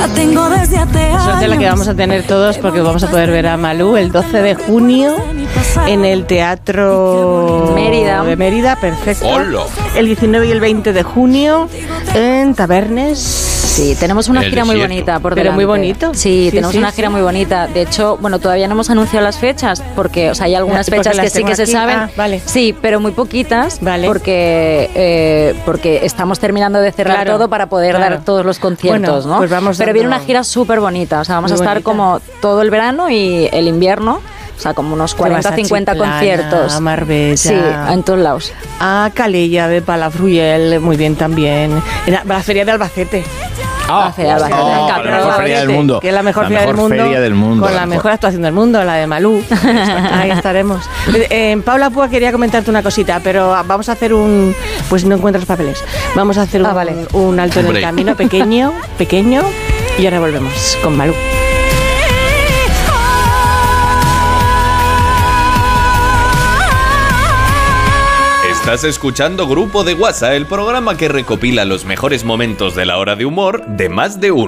tengo desde hace años. Suerte la que vamos a tener todos, porque vamos a poder ver a Malú el 12 de junio en el Teatro Mérida. de Mérida, perfecto. ¡Hola! El 19 y el 20 de junio en Tabernes. Sí, tenemos una El gira muy desierto. bonita por Pero delante. muy bonito. Sí, tenemos una sí. gira muy bonita. De hecho, bueno, todavía no hemos anunciado las fechas, porque, o sea, hay algunas Porque fechas las que sí tengo que se aquí. saben. Ah, vale. Sí, pero muy poquitas, Vale. porque estamos terminando de cerrar Claro, todo para poder claro. dar todos los conciertos, Bueno, ¿no? pues vamos pero viene dando- una gira súper bonita, o sea, vamos Muy a estar bonita. como todo el verano y el invierno. O sea, como unos Te vas 40, a 50 Chiclana, conciertos. a Marbella. Sí, en todos lados. A Calella de Palafruyel, muy bien también. En la Feria de Albacete. Ah, Feria de Albacete. la mejor feria del mundo. Que es la mejor feria del mundo. Con la mejor actuación del mundo, la de Malú. Ahí estaremos. Paula Púa quería comentarte una cosita, pero vamos a hacer un... Pues no encuentro los papeles. Vamos a hacer un alto en el Break. camino, pequeño, y ahora volvemos con Malú. Estás escuchando Grupo de WhatsApp, el programa que recopila los mejores momentos de la hora de humor de Más de Uno.